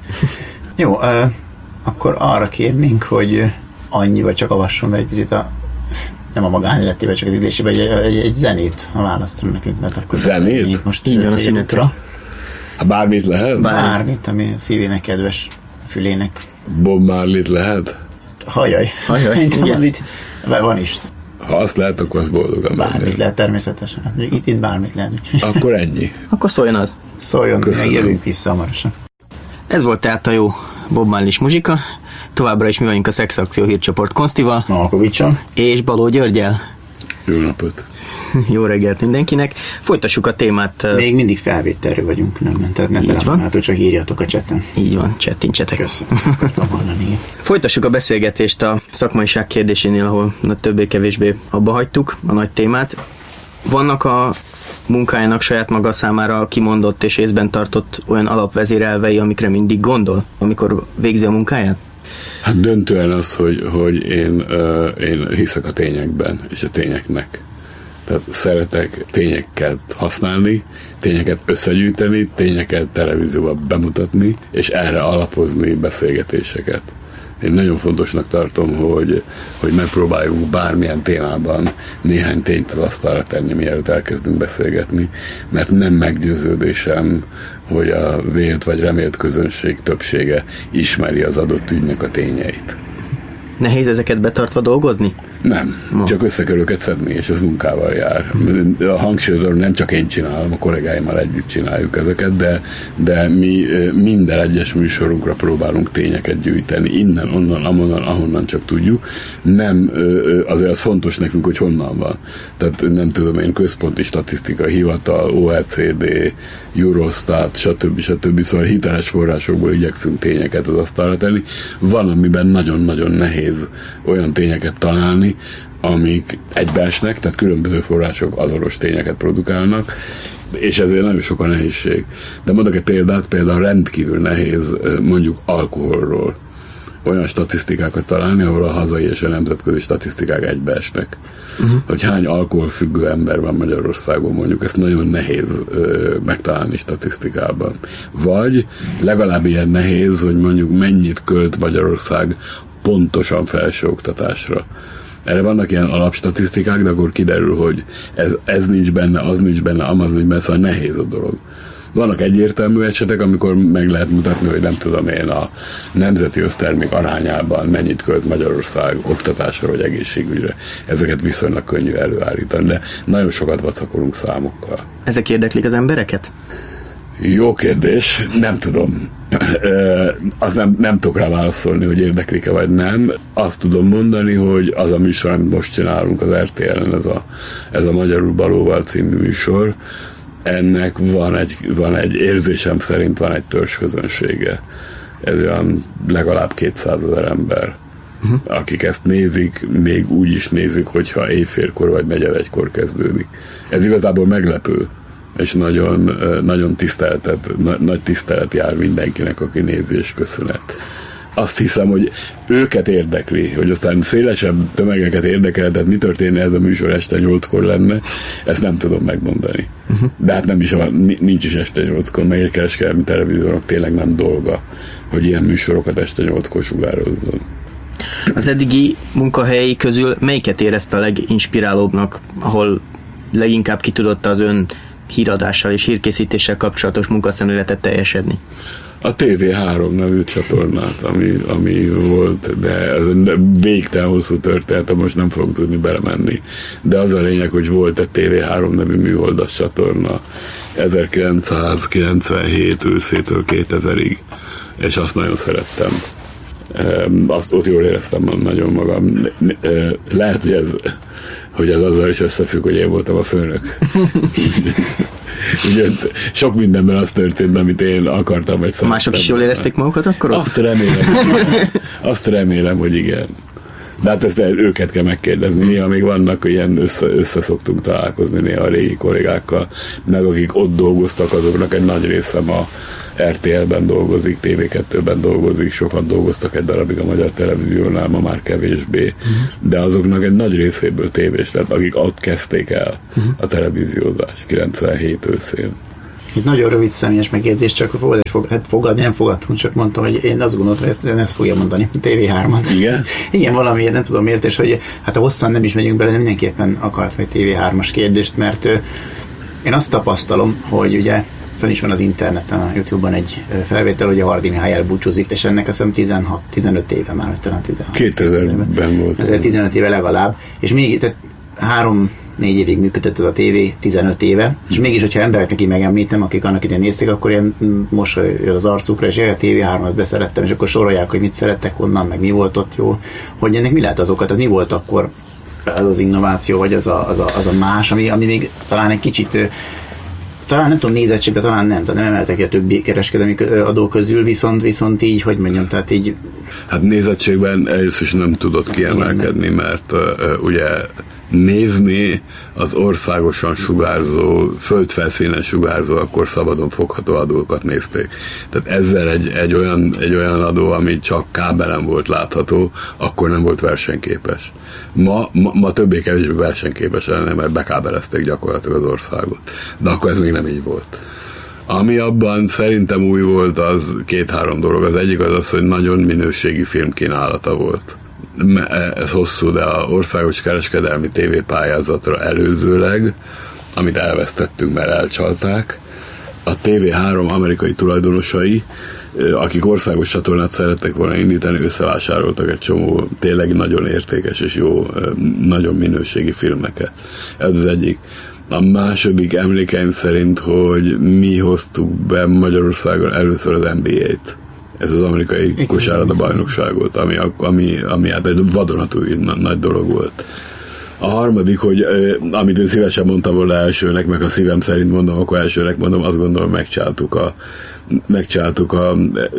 Jó, akkor arra kérnénk, hogy annyi, vagy csak avasson be egy picit nem a magánéletébe, csak az ízlésébe, egy zenét a választani nekünk. Mert akkor zenét? Most így van a szünetre. Bármit lehet? Bármit, ami szívének kedves, fülének. Bob Marley-t lehet? Hajjaj, Igen. Van is. Ha azt lehet, akkor az boldogan Bármit mennél. lehet természetesen. Itt bármit lehet. Akkor ennyi. Akkor szóljon az. Szóljon, Köszönöm. meg jövünk vissza hamarosan. Ez volt tehát a jó Bob Marley-s muzsika. Továbbra is mi vagyunk a Szexakció hírcsoport Konstival Malkovicsal. és Baló Györgyel. Jó napot. Jó reggelt mindenkinek. Folytassuk a témát. Még mindig felvételről vagyunk, nem? Tehát ne telefonáltok, csak írjatok a chaten. Így van, csettintsetek. Köszönöm. Szoktam hallani. Folytassuk a beszélgetést a szakmaiság kérdésénél, ahol többé-kevésbé abba hagytuk a nagy témát. Vannak a munkájának saját maga számára kimondott és észben tartott olyan alapvezérelvei, amikre mindig gondol, amikor végzi a munkáját? Hát döntően az, hogy én hiszek a tényekben és a tényeknek. Tehát szeretek tényeket használni, tényeket összegyűjteni, tényeket televízióban bemutatni, és erre alapozni beszélgetéseket. Én nagyon fontosnak tartom, hogy megpróbáljuk bármilyen témában néhány tényt az asztalra tenni, mielőtt elkezdünk beszélgetni, mert nem meggyőződésem, hogy a vélt vagy remélt közönség többsége ismeri az adott ügynek a tényeit. Nehéz ezeket betartva dolgozni? Nem, csak össze kell őket szedni, és ez munkával jár. A hangsúlyozom, nem csak én csinálom, a kollégáimmal együtt csináljuk ezeket, de mi minden egyes műsorunkra próbálunk tényeket gyűjteni, innen, onnan, amonnan, ahonnan csak tudjuk. Nem, azért az fontos nekünk, hogy honnan van. Tehát nem tudom én, központi statisztikai hivatal, OECD, Eurostat, stb. Szóval hiteles forrásokból igyekszünk tényeket az asztalra tenni. Van, amiben nagyon-nagyon nehéz olyan tényeket találni, amik egybeesnek, tehát különböző források azonos tényeket produkálnak, és ezért nagyon sok a nehézség. De mondok egy példát, például rendkívül nehéz mondjuk alkoholról olyan statisztikákat találni, ahol a hazai és a nemzetközi statisztikák egybeesnek. Hogy hány alkoholfüggő ember van Magyarországon, mondjuk, ezt nagyon nehéz megtalálni statisztikában. Vagy legalább ilyen nehéz, hogy mondjuk mennyit költ Magyarország pontosan felsőoktatásra. Erre vannak ilyen alapstatisztikák, de akkor kiderül, hogy ez nincs benne, az nincs benne, amaz nincs benne, szóval nehéz a dolog. Vannak egyértelmű esetek, amikor meg lehet mutatni, hogy nem tudom én a nemzeti össztermék arányában mennyit költ Magyarország oktatásra vagy egészségügyre. Ezeket viszonylag könnyű előállítani, de nagyon sokat vacakolunk számokkal. Ezek érdeklik az embereket? Jó kérdés, nem tudom. Az nem tudok rá válaszolni, hogy érdeklik-e vagy nem. Azt tudom mondani, hogy az a műsor, amit most csinálunk az RTL-en, ez a Magyarul Balóval című műsor, ennek van egy érzésem szerint van egy törzsközönsége. Ez olyan legalább 200 000 ember, akik ezt nézik, még úgy is nézik, hogyha éjfélkor vagy 4:45 kezdődik. Ez igazából meglepő, és nagyon nagy tisztelet jár mindenkinek, aki nézi, és köszönet. Azt hiszem, hogy őket érdekli, hogy aztán szélesebb tömegeket érdekel, tehát mi történne ez a műsor este 8-kor lenne, ezt nem tudom megmondani. De hát nincs is este 8-kor, meg egy kereskedelmi televíziónak tényleg nem dolga, hogy ilyen műsorokat este 8-kor sugározzon. Az eddigi munkahelyei közül melyiket érezte a leginspirálóbbnak, ahol leginkább ki tudott az ön híradással és hírkészítéssel kapcsolatos munkaszemléletet teljesedni? A TV3 nevű csatornát, ami volt, de ez végtelen hosszú történet, most nem fogunk tudni belemenni. De az a lényeg, hogy volt egy TV3 nevű műholdas csatorna 1997 őszétől 2000-ig, és azt nagyon szerettem. Azt ott jól éreztem nagyon magam. Lehet, hogy ez azzal is összefügg, hogy én voltam a főnök. Ugye sok mindenben az történt, amit én akartam, vagy szerettem. Mások is jól érezték magukat akkor? Azt remélem, hogy igen. De hát ezt őket kell megkérdezni. Néha még vannak ilyen össze szoktunk találkozni néha a régi kollégákkal, meg akik ott dolgoztak, azoknak egy nagy része ma RTL-ben dolgozik, TV2-ben dolgozik, sokan dolgoztak egy darabig a Magyar Televíziónál, ma már kevésbé, de azoknak egy nagy részéből tévés lett, akik ott kezdték el a televíziózást 97 őszén. Itt nagyon rövid személyes megjegyzés, csak fogadni nem fogadtunk, csak mondtam, hogy én azt gondoltam, hogy ezt fogja mondani, TV3-at. Igen? Igen, valamiért, nem tudom miért, és hogy hát a hosszan nem is megyünk bele, de mindenképpen akart meg TV3-as kérdést, mert én azt tapasztalom, hogy ugye fönn is van az interneten, a YouTube-ban egy felvétel, hogy a Hardy Mihály elbúcsúzik, és ennek azt hiszem 15 éve már, talán 16. 2000-ben volt. Ez 15 éve legalább, és még tehát 3-4 évig működött ez a tévé, 15 éve, és mégis, hogyha embereknek így megemlítem, akik annak idején nézték, akkor ilyen mosoly az arcukra, és a TV3, azt beszerettem, és akkor sorolják, hogy mit szerettek onnan, meg mi volt ott jó, hogy ennek mi lehet az oka, tehát mi volt akkor az innováció, vagy az a más, ami még talán egy kicsit, talán nem tudom, nézettségben, talán nem emeltek ki a többi kereskedelmi adó közül, viszont így, hogy mondjam, tehát így... Hát nézettségben először is nem tudott kiemelkedni, mert ugye nézni az országosan sugárzó, földfelszínen sugárzó, akkor szabadon fogható adókat nézték. Tehát ezzel egy olyan adó, ami csak kábelen volt látható, akkor nem volt versenyképes. Ma többé-kevésbé versenyképes lenne, mert bekábelezték gyakorlatilag az országot. De akkor ez még nem így volt. Ami abban szerintem új volt, az 2-3 dolog. Az egyik az, hogy nagyon minőségi filmkínálata volt. Ez hosszú, de az országos kereskedelmi tévépályázatra előzőleg, amit elvesztettünk, mert elcsalták, a TV3 amerikai tulajdonosai, akik országos csatornát szerettek volna indítani, összevásároltak egy csomó tényleg nagyon értékes és jó, nagyon minőségi filmeket. Ez az egyik. A második emlékeim szerint, hogy mi hoztuk be Magyarországon először az NBA-t. Ez az amerikai kosárlabda bajnokságot, ami hát egy vadonatúj nagy dolog volt. A harmadik, hogy amit én szívesen mondtam volna elsőnek, meg a szívem szerint mondom, akkor elsőnek mondom, azt gondolom megcsináltuk a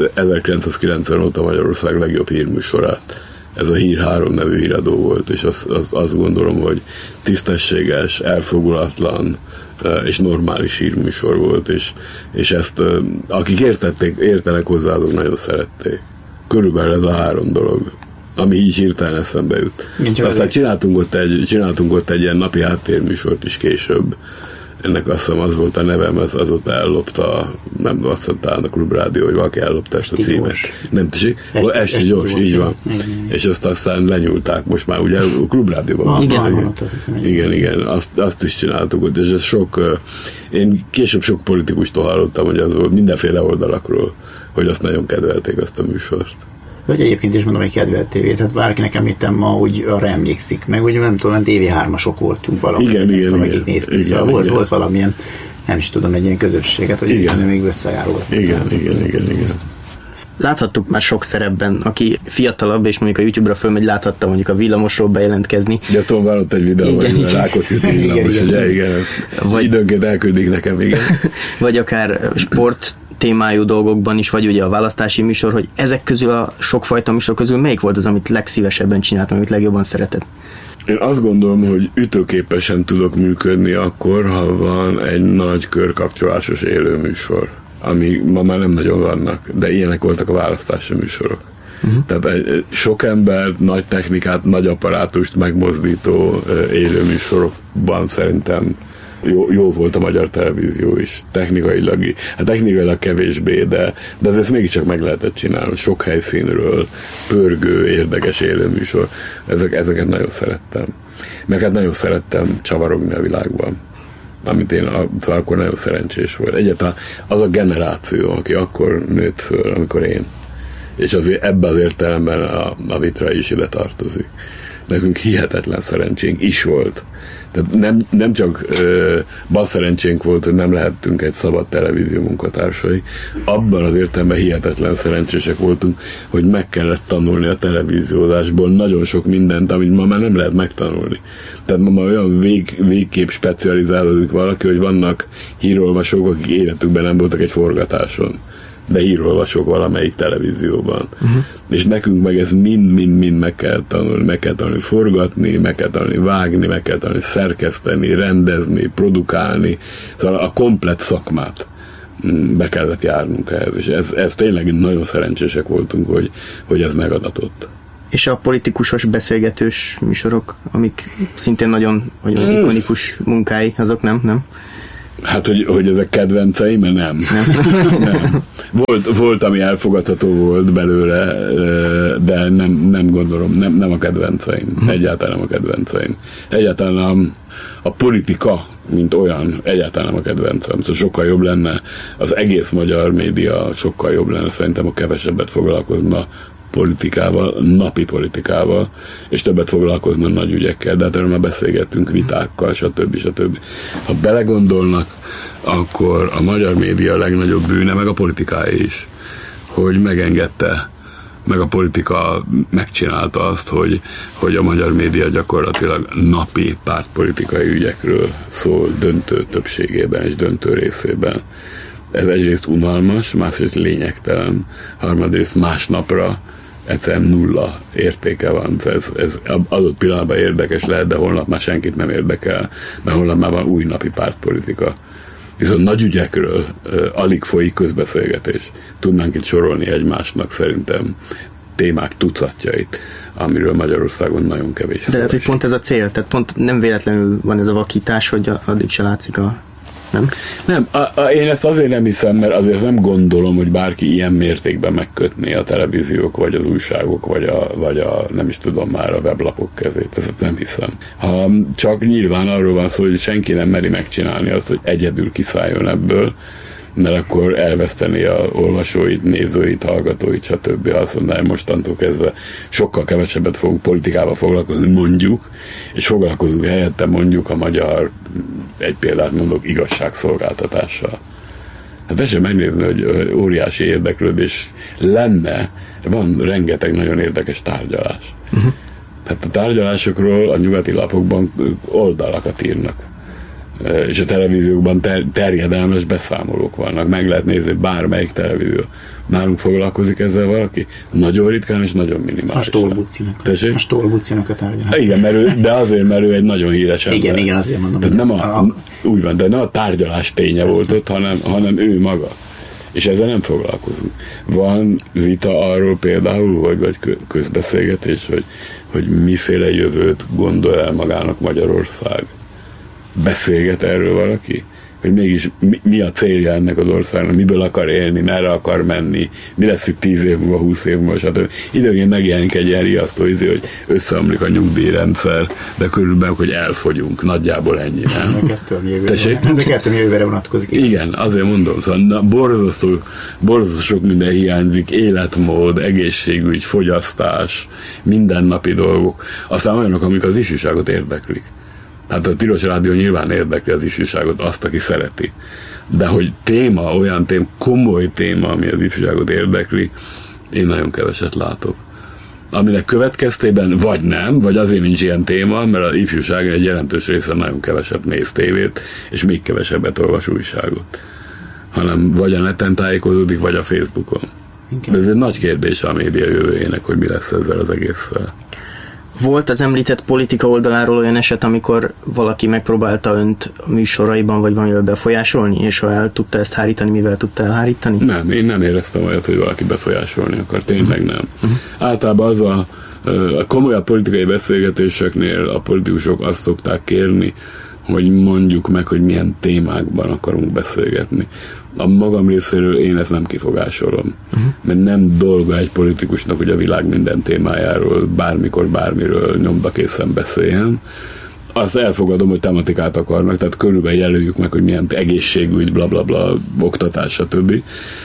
1990 óta Magyarország legjobb hírműsorát. Ez a Hír 3 nevű híradó volt, és azt gondolom, hogy tisztességes, elfogulatlan és normális hírműsor volt, és ezt akik értenek hozzá, azok nagyon szerették. Körülbelül ez a 3 dolog, ami így hirtelen eszembe jut. Aztán csináltunk ott egy ilyen napi háttérműsort is később. Ennek azt hiszem az volt a nevem, azóta ellopta, nem azt mondta a Klubrádió, hogy valaki ellopta ezt a címet. Nem tessék? Esti Gyors, így van. És ezt aztán lenyúlták, most már ugye a Klubrádióban van. Igen, azt is csináltuk ott, és ez én később sok politikustól hallottam, hogy az volt mindenféle oldalakról, hogy azt nagyon kedvelték, azt a műsort. Vagy egyébként is mondom, hogy kedvelt tévét, tehát bárkinek említem ma, úgy arra emlékszik, meg ugye nem tudom, TV3-asok voltunk valami. Igen. Volt valamilyen, nem is tudom, egy ilyen közösséget, hogy igen, még összejárult. Igen. Láthattuk már sok szerepben, aki fiatalabb, és mondjuk a YouTube-ra fölmegy, láthatta mondjuk a villamosról bejelentkezni. Ja, Tom van ott egy videó, hogy Rákóczi villamos, hogy igen, vagy időnként elküldik nekem, igen. Vagy akár sport témájú dolgokban is, vagy ugye a választási műsor, hogy ezek közül a sokfajta műsor közül melyik volt az, amit legszívesebben csináltam, amit legjobban szereted? Én azt gondolom, hogy ütőképesen tudok működni akkor, ha van egy nagy körkapcsolásos élőműsor, ami ma már nem nagyon vannak, de ilyenek voltak a választási műsorok. Tehát sok ember, nagy technikát, nagy apparátust megmozdító élőműsorokban szerintem jó volt a Magyar Televízió is, technikailag kevésbé, de azért mégiscsak meg lehetett csinálni, sok helyszínről, pörgő, érdekes élőműsor, ezeket nagyon szerettem. Meg hát nagyon szerettem csavarogni a világban, amit én szóval akkor nagyon szerencsés volt. Egyáltalán az a generáció, aki akkor nőtt föl, amikor én, és azért ebben az értelemben a Vitra is ide tartozik. Nekünk hihetetlen szerencsénk is volt. Tehát nem csak balszerencsénk volt, hogy nem lehettünk egy szabad televízió munkatársai. Abban az értelemben hihetetlen szerencsések voltunk, hogy meg kellett tanulni a televíziózásból nagyon sok mindent, amit ma már nem lehet megtanulni. Tehát ma már olyan végképp specializálódik valaki, hogy vannak hírolvasók, akik életükben nem voltak egy forgatáson, de hírolvasók valamelyik televízióban. És nekünk meg ez mind meg kell tanulni forgatni, meg kell tanulni vágni, meg kell tanulni szerkeszteni, rendezni, produkálni, szóval a komplett szakmát be kellett járnunk ehhez, és ez tényleg nagyon szerencsések voltunk, hogy ez megadatott. És a politikusos beszélgetős műsorok, amik szintén nagyon ikonikus munkái, azok nem? Hát, hogy ezek kedvenceim, nem. Volt, ami elfogadható volt belőle, de nem gondolom, nem a kedvenceim. Egyáltalán nem a kedvenceim. Egyáltalán a politika, mint olyan, egyáltalán nem a kedvencem. Szóval sokkal jobb lenne, az egész magyar média sokkal jobb lenne, szerintem, ha kevesebbet foglalkozna politikával, napi politikával, és többet foglalkozna nagy ügyekkel, de hát erről már beszélgettünk, vitákkal, stb. Ha belegondolnak, akkor a magyar média legnagyobb bűne, meg a politikája is, hogy megengedte, meg a politika megcsinálta azt, hogy a magyar média gyakorlatilag napi pártpolitikai ügyekről szól döntő többségében és döntő részében. Ez egyrészt unalmas, másrészt lényegtelen, harmadrészt másnapra egyszerűen nulla értéke van. Ez adott pillanatban érdekes lehet, de holnap már senkit nem érdekel, mert holnap már van új napi pártpolitika. Viszont nagy ügyekről alig folyik közbeszélgetés. Tudnánk itt sorolni egymásnak szerintem témák tucatjait, amiről Magyarországon nagyon kevés szó. De lehet, hogy pont ez a cél, tehát pont nem véletlenül van ez a vakítás, hogy addig se látszik nem? Nem, én ezt azért nem hiszem, mert azért nem gondolom, hogy bárki ilyen mértékben megkötné a televíziók, vagy az újságok, vagy a nem is tudom már a weblapok kezét. Ezt nem hiszem. Csak nyilván arról van szó, hogy senki nem meri megcsinálni azt, hogy egyedül kiszálljon ebből, mert akkor elveszteni a olvasóit, nézőit, hallgatóit, stb. Azt mondaná, hogy mostantól kezdve sokkal kevesebbet fogunk politikával foglalkozni, mondjuk, és foglalkozunk helyette mondjuk a magyar, egy példát mondok, igazságszolgáltatással. Hát tessék megnézni, hogy óriási érdeklődés lenne, van rengeteg nagyon érdekes tárgyalás. Hát a tárgyalásokról a nyugati lapokban oldalakat írnak. És a televíziókban terjedelmes beszámolók vannak. Meg lehet nézni bármelyik televízió. Nálunk foglalkozik ezzel valaki? Nagyon ritkán és nagyon minimálisan. A Stolbucinak a tárgyalás. Igen, de azért, mert ő egy nagyon híres ember. Igen, azért mondom. Tehát nem úgy van, de nem a tárgyalás ténye volt ott, hanem ő maga. És ezzel nem foglalkozunk. Van vita arról például, vagy közbeszélgetés, hogy miféle jövőt gondol el magának Magyarország. Beszélget erről valaki? Hogy mégis mi a célja ennek az országnak, miből akar élni, merre akar menni, mi lesz itt 10 év múlva, 20 év múlva, stb. Időnként megjelenik egy ilyen riasztó izé, hogy összeomlik a nyugdíjrendszer, de körülbelül, hogy elfogyunk. Nagyjából ennyi, nem? Ezek ettől jövőre vonatkozik. Igen, azért mondom, szóval borzasztó sok minden hiányzik, életmód, egészségügy, fogyasztás, mindennapi dolgok. Aztán olyanok, amik az ifjúságot érdeklik. Hát a Tilos Rádió nyilván érdekli az ifjúságot, azt, aki szereti. De hogy olyan komoly téma, ami az ifjúságot érdekli, én nagyon keveset látok. Aminek következtében vagy nem, vagy azért nincs ilyen téma, mert az ifjúság egy jelentős része nagyon keveset néz tévét, és még kevesebbet olvas újságot. Hanem vagy a neten tájékozódik, vagy a Facebookon. De ez egy nagy kérdés a média jövőjének, hogy mi lesz ezzel az egésszel. Volt az említett politika oldaláról olyan eset, amikor valaki megpróbálta önt a műsoraiban, vagy valamivel befolyásolni, és ha el tudta ezt hárítani, mivel tudta elhárítani? Nem, én nem éreztem olyat, hogy valaki befolyásolni akar, tényleg nem. Általában az a komolyabb politikai beszélgetéseknél a politikusok azt szokták kérni, hogy mondjuk meg, hogy milyen témákban akarunk beszélgetni. A magam részéről én ezt nem kifogásolom. Mert nem dolga egy politikusnak, hogy a világ minden témájáról, bármikor, bármiről nyomdakészen beszéljen. Azt elfogadom, hogy tematikát akarnak, tehát körülbelül jelöljük meg, hogy milyen egészségügy, blablabla, oktatás, stb.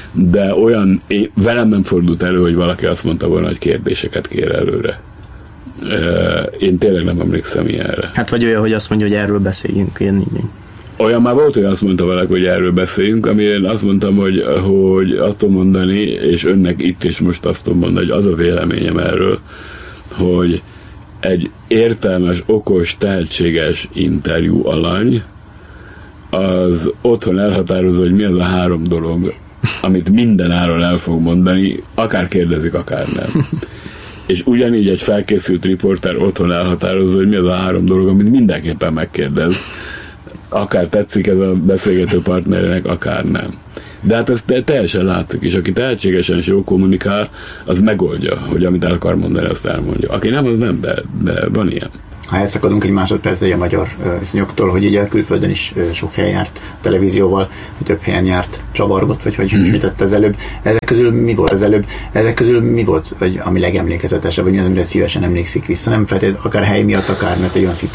De velem nem fordult elő, hogy valaki azt mondta volna, hogy kérdéseket kér előre. Én tényleg nem emlékszem ilyenre. Hát vagy olyan, hogy azt mondja, hogy erről beszéljünk, ilyen. Olyan már volt, hogy azt mondta valaki, hogy erről beszéljünk, amire én azt mondtam, hogy azt tudom mondani, és önnek itt és most azt tudom mondani, hogy az a véleményem erről, hogy egy értelmes, okos, tehetséges interjú alany az otthon elhatározza, hogy mi az a 3 dolog, amit minden áron el fog mondani, akár kérdezik, akár nem. És ugyanígy egy felkészült riporter otthon elhatározza, hogy mi az a 3 dolog, amit mindenképpen megkérdez. Akár tetszik ez a beszélgető partnerének, akár nem. De hát ezt teljesen láttuk is. Aki tehetségesen és jól kommunikál, az megoldja, hogy amit el akar mondani, azt elmondja. Aki nem, az nem, de van ilyen. Ha elszakadunk egy másodpercre a magyar viszonyoktól, hogy ugye külföldön is sok helyen járt televízióval, hogy több helyen járt, csavargott, vagy hogy említett az előbb. Ezek közül mi volt, ami legemlékezetesebb, vagy mi az, amire szívesen emlékszik vissza? Nem feltétlenül akár hely miatt, akár mert egy olyan